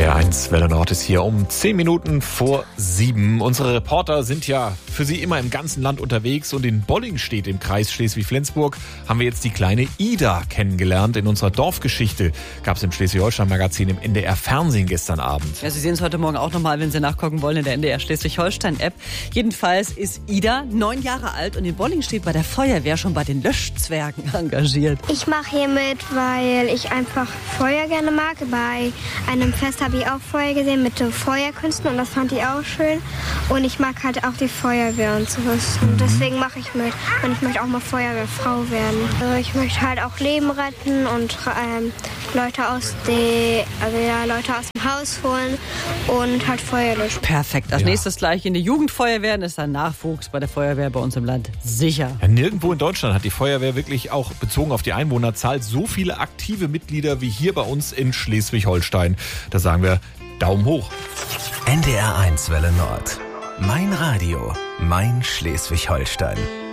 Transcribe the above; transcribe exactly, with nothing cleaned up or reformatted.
R eins Welle Nord ist hier um zehn Minuten vor sieben. Unsere Reporter sind ja für Sie immer im ganzen Land unterwegs und in Bollingstedt im Kreis Schleswig-Flensburg haben wir jetzt die kleine Ida kennengelernt. In unserer Dorfgeschichte gab es im Schleswig-Holstein-Magazin im N D R-Fernsehen gestern Abend. Ja, Sie sehen es heute Morgen auch nochmal, wenn Sie nachgucken wollen, in der N D R Schleswig-Holstein-App. Jedenfalls ist Ida neun Jahre alt und in Bollingstedt bei der Feuerwehr schon bei den Löschzwergen engagiert. Ich mache hier mit, weil ich einfach Feuer gerne mag. Bei einem Fest habe ich auch Feuer gesehen mit den Feuerkünsten und das fand ich auch schön. Und ich mag halt auch die Feuerwehr und sowas. Und deswegen mache ich mit. Und ich möchte auch mal Feuerwehrfrau werden. Also ich möchte halt auch Leben retten und ähm, Leute aus de, also ja, Leute aus dem Haus holen und halt Feuer löschen. Perfekt. Als Ja. nächstes gleich in die Jugendfeuerwehr. Dann ist ein Nachwuchs bei der Feuerwehr bei uns im Land sicher. Ja, nirgendwo in Deutschland hat die Feuerwehr wirklich auch bezogen auf die Einwohnerzahl so viele aktive Mitglieder wie hier bei uns in Schleswig-Holstein. Da sagen wir Daumen hoch. N D R eins Welle Nord. Mein Radio, mein Schleswig-Holstein.